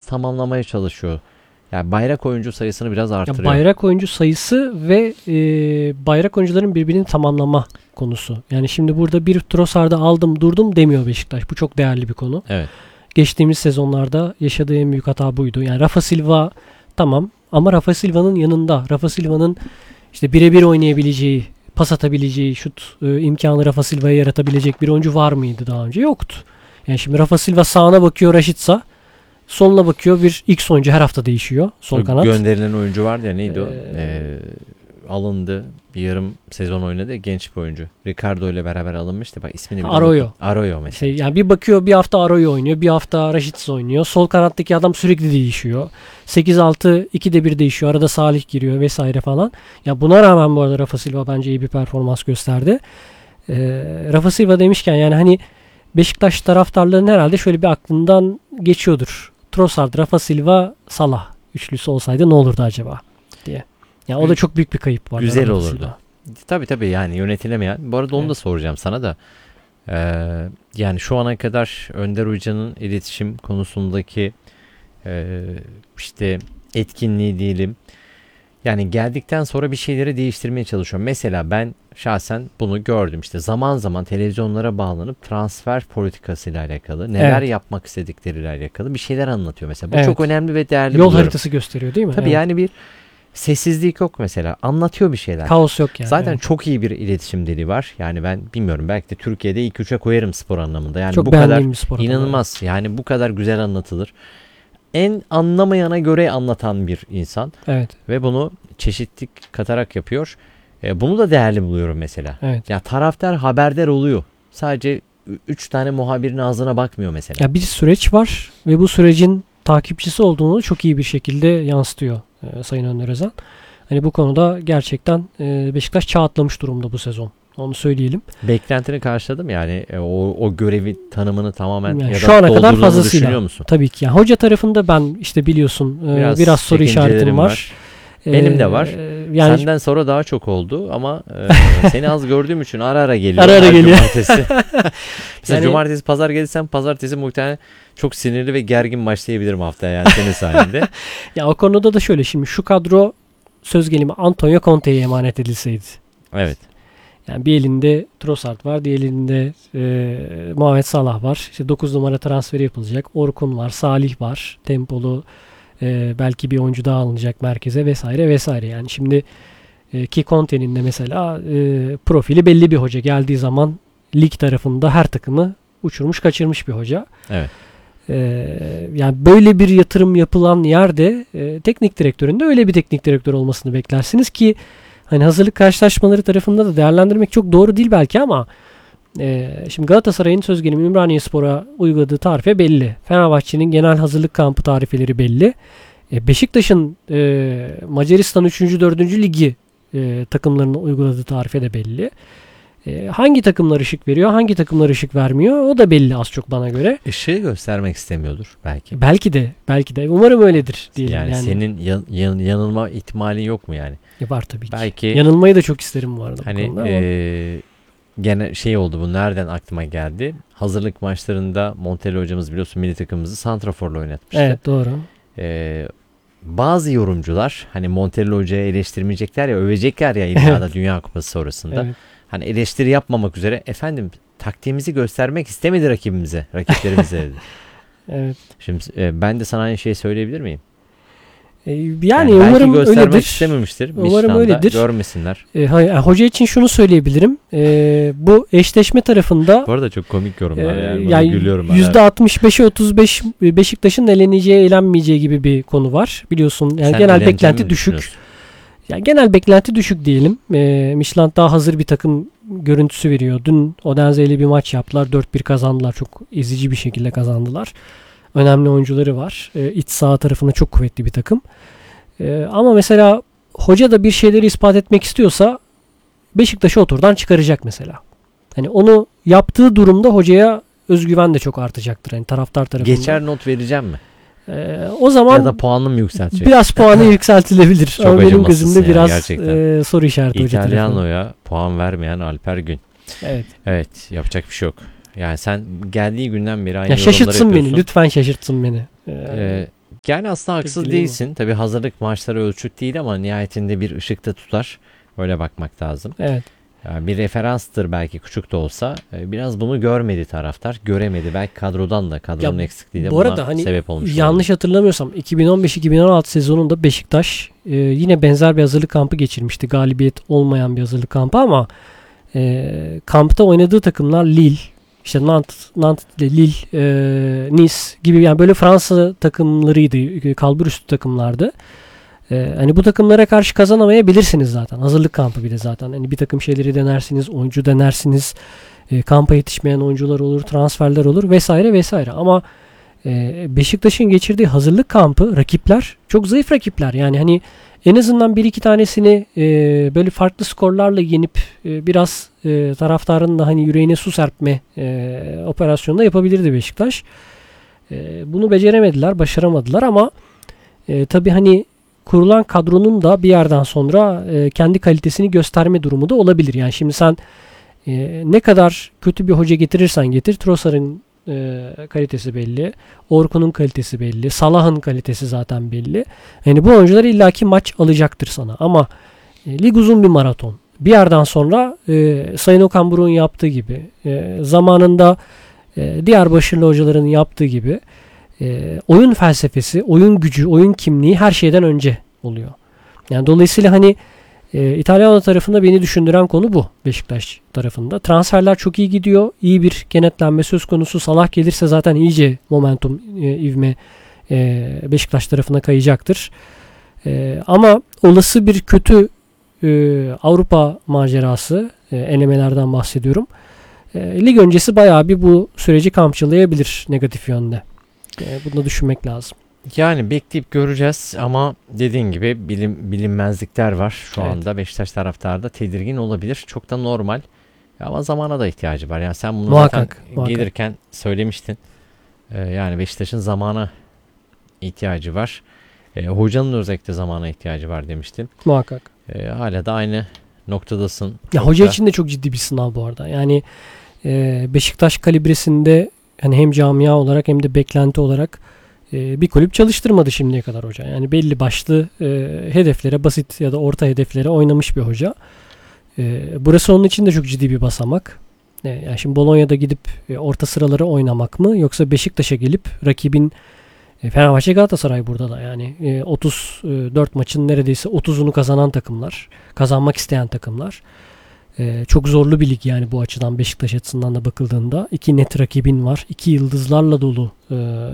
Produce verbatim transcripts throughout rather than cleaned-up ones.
tamamlamaya çalışıyor. Yani bayrak oyuncu sayısını biraz artırıyor. Ya bayrak oyuncu sayısı ve e, bayrak oyuncuların birbirini tamamlama konusu. Yani şimdi burada bir Trossard'ı aldım durdum demiyor Beşiktaş. Bu çok değerli bir konu. Evet. Geçtiğimiz sezonlarda yaşadığı en büyük hata buydu. Yani Rafa Silva tamam ama Rafa Silva'nın yanında, Rafa Silva'nın işte birebir oynayabileceği, pas atabileceği, şut e, imkanı Rafa Silva'ya yaratabilecek bir oyuncu var mıydı daha önce? Yoktu. Yani şimdi Rafa Silva sağına bakıyor Raşitsa, soluna bakıyor bir X oyuncu her hafta değişiyor. Sol kanat. Gönderilen oyuncu vardı ya neydi ee, o? Ee, alındı. Bir yarım sezon oynadı. Genç bir oyuncu. Ricardo ile beraber alınmıştı. Bak ismini bilmiyorum. Arroyo. Arroyo mesela. Şey, yani bir bakıyor bir hafta Arroyo oynuyor. Bir hafta Raşitsa oynuyor. Sol kanattaki adam sürekli değişiyor. sekiz altı ikide bir değişiyor. Arada Salih giriyor vesaire falan. Ya buna rağmen bu arada Rafa Silva bence iyi bir performans gösterdi. Ee, Rafa Silva demişken yani hani Beşiktaş taraftarlarının herhalde şöyle bir aklından geçiyordur. Trossard, Rafa Silva, Salah üçlüsü olsaydı ne olurdu acaba diye. Yani o da çok büyük bir kayıp var. Güzel olurdu. Tabii tabii yani yönetilemeyen. Bu arada onu evet. da soracağım sana da. Ee, yani şu ana kadar Önder Hoca'nın iletişim konusundaki e, işte etkinliği diyelim. Yani geldikten sonra bir şeyleri değiştirmeye çalışıyor. Mesela ben şahsen bunu gördüm. İşte zaman zaman televizyonlara bağlanıp transfer politikasıyla alakalı, neler evet. yapmak istedikleriyle alakalı bir şeyler anlatıyor mesela. Bu evet. çok önemli ve değerli. Yol buluyorum. haritası gösteriyor değil mi? Tabii evet. yani bir sessizlik yok mesela. Anlatıyor bir şeyler. Kaos yok yani. Zaten evet. çok iyi bir iletişim dili var. Yani ben bilmiyorum belki de Türkiye'de ilk üçe koyarım spor anlamında. Yani çok bu kadar inanılmaz. Adamı. Yani bu kadar güzel anlatılır. En anlamayana göre anlatan bir insan. Evet. Ve bunu çeşitlilik katarak yapıyor. E, bunu da değerli buluyorum mesela. Evet. Ya taraftar haberdar oluyor. Sadece üç tane muhabirin ağzına bakmıyor mesela. Ya bir süreç var ve bu sürecin takipçisi olduğunu çok iyi bir şekilde yansıtıyor e, Sayın Önder Özen. Hani bu konuda gerçekten e, Beşiktaş çağ atlamış durumda bu sezon. Onu söyleyelim. Beklentini karşıladım yani e, o, o görevi tanımını tamamen yani ya şu da ana kadar düşünüyor fazlasıyla. Musun? Tabii ki. Yani hoca tarafında ben işte biliyorsun e, biraz, biraz soru işaretim var. var. Benim de var. Ee, yani senden sonra daha çok oldu ama e, seni az gördüğüm için ara ara geliyor. Ara ara geliyor. Cumartesi. Mesela yani, cumartesi pazar gelirsem pazartesi muhtemelen çok sinirli ve gergin başlayabilirim haftaya yani senin sayende. Ya o konuda da şöyle şimdi şu kadro söz gelimi Antonio Conte'ye emanet edilseydi. Evet. Yani bir elinde Trossard var, diğer elinde e, Muhammed Salah var. İşte dokuz numara transferi yapılacak. Orkun var, Salih var. Tempolu e, belki bir oyuncu daha alınacak merkeze vesaire vesaire. Yani şimdi e, ki Conte'nin de mesela e, profili belli bir hoca. Geldiği zaman lig tarafında her takımı uçurmuş kaçırmış bir hoca. Evet. Ee, yani böyle bir yatırım yapılan yerde e, teknik direktörün de öyle bir teknik direktör olmasını beklersiniz ki hani hazırlık karşılaşmaları tarafında da değerlendirmek çok doğru değil belki ama e, şimdi Galatasaray'ın söz gelimi Ümraniyespor'a uyguladığı tarife belli. Fenerbahçe'nin genel hazırlık kampı tarifeleri belli. E, Beşiktaş'ın e, Macaristan üçüncü dördüncü ligi e, takımlarına uyguladığı tarife de belli. E, hangi takımlar ışık veriyor, hangi takımlar ışık vermiyor o da belli az çok bana göre. Işığı göstermek istemiyordur belki. Belki de, belki de. Umarım öyledir diyelim. Yani, yani. senin yan, yan, yanılma ihtimalin yok mu yani? E var tabii ki. Belki, yanılmayı da çok isterim bu arada. Hani bu e, gene şey oldu bu nereden aklıma geldi? Hazırlık maçlarında Montella hocamız biliyorsun milli takımımızı santraforla oynatmıştı. Evet doğru. E, bazı yorumcular hani Montella hocaya eleştirmeyecekler ya övecekler ya iddiada evet. Dünya Kupası sonrasında. Evet. Hani eleştiri yapmamak üzere efendim taktiğimizi göstermek istemedi rakibimize, rakiplerimize dedi. Evet. Şimdi e, ben de sana aynı şeyi söyleyebilir miyim? E, yani, yani umarım göstermek öyledir. istememiştir. Umarım öyledir. Görmesinler. E, hoca için şunu söyleyebilirim. E, bu eşleşme tarafında bu arada çok komik yorumlar e, yani. yani gülüyorum. yüzde altmış beşe otuz beş Beşiktaş'ın eleneceği, elenmeyeceği gibi bir konu var. Biliyorsun yani Sen genel beklenti düşük. Yani genel beklenti düşük diyelim. E, Michelin daha hazır bir takım görüntüsü veriyor. Dün Odense ile bir maç yaptılar. dört bir kazandılar. Çok ezici bir şekilde kazandılar. Önemli oyuncuları var. E, iç saha tarafında çok kuvvetli bir takım. E, ama mesela hoca da bir şeyleri ispat etmek istiyorsa Beşiktaş'ı oturdan çıkaracak mesela. Hani onu yaptığı durumda hocaya özgüven de çok artacaktır. Yani taraftar tarafından. Geçer not vereceğim mi? Ee, o zaman ya da puanını mı yükseltecek? Biraz puanı yükseltilebilir. Çok ama benim gözümde yani, biraz e, soru işareti hoca tarafından. İtalyano'ya puan vermeyen Alper Gün. Evet. Evet, yapacak bir şey yok. Yani sen geldiği günden beri aynı ya yorumları şaşırtsın yapıyorsun. beni. Lütfen şaşırtsın beni. Ee, ee, Yani aslında haksız Etkileyim mi? değilsin. Tabii hazırlık maçları ölçüt değil ama nihayetinde bir ışıkta tutar. Öyle bakmak lazım. Evet. Yani bir referanstır belki küçük de olsa. E, Biraz bunu görmedi taraftar. Göremedi. Belki kadrodan da kadronun Ya, eksikliği de bu buna arada hani sebep olmuş yanlış olabilir. hatırlamıyorsam iki bin on beş iki bin on altı sezonunda Beşiktaş e, yine benzer bir hazırlık kampı geçirmişti. Galibiyet olmayan bir hazırlık kampı ama e, kampta oynadığı takımlar Lille, işte Nantes, Nantes ile Lille, e, Nice gibi, yani böyle Fransa takımlarıydı. e, Kalbur üstü takımlardı. E, hani bu takımlara karşı kazanamayabilirsiniz zaten. Hazırlık kampı bir de zaten. Hani bir takım şeyleri denersiniz, oyuncu denersiniz. E, kampa yetişmeyen oyuncular olur, transferler olur vesaire vesaire. Ama e, Beşiktaş'ın geçirdiği hazırlık kampı rakipler çok zayıf rakipler. Yani hani en azından bir iki tanesini e, böyle farklı skorlarla yenip e, biraz e, taraftarın da hani yüreğine su serpme e, operasyonunda yapabilirdi Beşiktaş. E, bunu beceremediler, başaramadılar ama e, tabii hani kurulan kadronun da bir yerden sonra e, kendi kalitesini gösterme durumu da olabilir. Yani şimdi sen e, ne kadar kötü bir hoca getirirsen getir, Trossard'ın e, kalitesi belli, Orkun'un kalitesi belli, Salah'ın kalitesi zaten belli. Yani bu oyuncular illaki maç alacaktır sana ama e, lig uzun bir maraton. Bir yerden sonra e, Sayın Okan Buruk'un yaptığı gibi, e, zamanında e, diğer başarılı hocaların yaptığı gibi e, oyun felsefesi, oyun gücü, oyun kimliği her şeyden önce oluyor. Yani dolayısıyla hani e, İtalyan tarafında beni düşündüren konu bu, Beşiktaş tarafında. Transferler çok iyi gidiyor. İyi bir kenetlenme söz konusu. Salah gelirse zaten iyice momentum, e, ivme e, Beşiktaş tarafına kayacaktır. E, ama olası bir kötü e, Avrupa macerası, e, elemelerden bahsediyorum. E, lig öncesi bayağı bir bu süreci kamçılayabilir negatif yönde. E, bunu da düşünmek lazım. Yani bekleyip göreceğiz ama dediğin gibi bilim, bilinmezlikler var şu Evet. anda. Beşiktaş taraftarı da tedirgin olabilir. Çok da normal. Ama zamana da ihtiyacı var. Yani sen bunu Muhakkak, zaten muhakkak. gelirken söylemiştin. Ee, yani Beşiktaş'ın zamana ihtiyacı var. Ee, hocanın özellikle zamana ihtiyacı var demiştin. Muhakkak. Ee, hala da aynı noktadasın. Ya Çok hoca da- için de çok ciddi bir sınav bu arada. Yani e, Beşiktaş kalibresinde hani hem camia olarak hem de beklenti olarak e, bir kulüp çalıştırmadı şimdiye kadar hoca. Yani belli başlı e, hedeflere, basit ya da orta hedeflere oynamış bir hoca. E, burası onun için de çok ciddi bir basamak. E, yani şimdi Bolonya'da gidip e, orta sıraları oynamak mı, yoksa Beşiktaş'a gelip rakibin e, Fenerbahçe, Galatasaray burada da yani e, otuz dört maçın neredeyse otuzunu kazanan takımlar, kazanmak isteyen takımlar. E, çok zorlu bir lig yani bu açıdan, Beşiktaş açısından da bakıldığında. İki net rakibin var. İki yıldızlarla dolu e,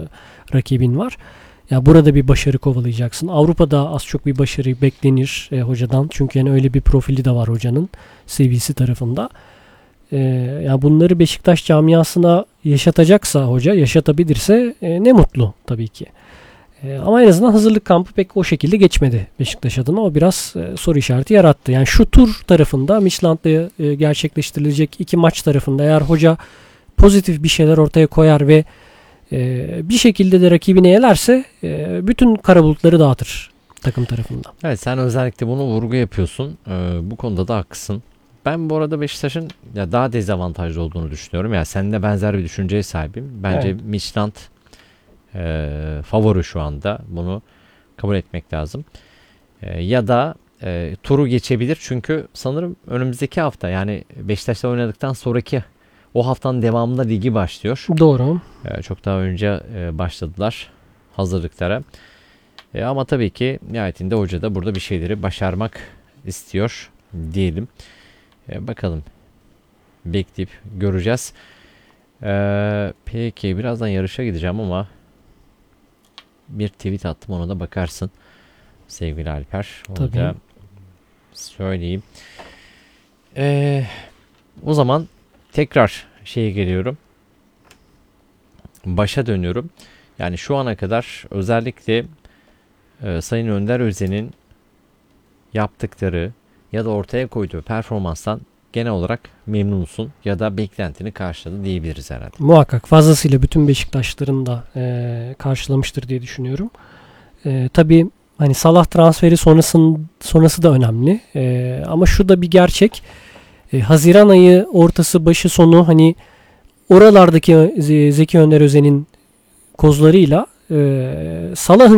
rakibin var. Ya burada bir başarı kovalayacaksın. Avrupa'da az çok bir başarı beklenir e, hocadan. Çünkü yani öyle bir profili de var hocanın, seviyesi tarafında. E, ya bunları Beşiktaş camiasına yaşatacaksa hoca, yaşatabilirse e, ne mutlu tabii ki. E, ama en azından hazırlık kampı pek o şekilde geçmedi Beşiktaş adına. O biraz e, soru işareti yarattı. Yani şu tur tarafında, Midtjylland'da e, gerçekleştirilecek iki maç tarafında eğer hoca pozitif bir şeyler ortaya koyar ve e, bir şekilde de rakibini yelerse e, bütün kara bulutları dağıtır takım tarafından. Evet, sen özellikle bunu vurgu yapıyorsun. Ee, bu konuda da haklısın. Ben bu arada Beşiktaş'ın ya daha dezavantajlı olduğunu düşünüyorum. Yani seninle benzer bir düşünceye sahibim. Bence Evet. Midtjylland e, favori şu anda. Bunu kabul etmek lazım. E, ya da e, turu geçebilir. Çünkü sanırım önümüzdeki hafta, yani Beşiktaş'ta oynadıktan sonraki o haftanın devamında ligi başlıyor. Doğru. E, çok daha önce e, başladılar hazırlıklara. E, ama tabii ki nihayetinde hoca da burada bir şeyleri başarmak istiyor diyelim. E, bakalım. Bekleyip göreceğiz. E, peki birazdan yarışa gideceğim ama bir tweet attım, ona da bakarsın sevgili Alper. Onu Tabii. da söyleyeyim. E, o zaman tekrar şeye geliyorum. Başa dönüyorum. Yani şu ana kadar özellikle e, Sayın Önder Özen'in yaptıkları ya da ortaya koyduğu performanstan genel olarak memnunsun ya da beklentini karşıladı diyebiliriz herhalde. Muhakkak fazlasıyla bütün Beşiktaşların da e, karşılamıştır diye düşünüyorum. E, tabii hani Salah transferi sonrasın, sonrası da önemli. E, ama şu da bir gerçek. E, Haziran ayı ortası, başı, sonu hani oralardaki Zeki Önder Özen'in kozlarıyla e, Salah'ın